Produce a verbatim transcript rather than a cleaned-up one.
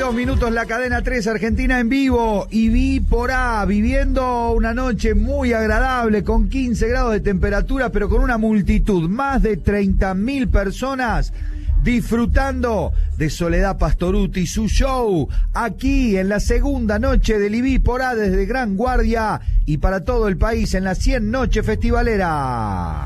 dos minutos, la cadena tres, Argentina en vivo, y vi por A, viviendo una noche muy agradable, con quince grados de temperatura, pero con una multitud, más de treinta mil personas, disfrutando de Soledad Pastorutti, su show, aquí en la segunda noche del I B I por A desde Gran Guardia, y para todo el país en la cien Noche Festivalera.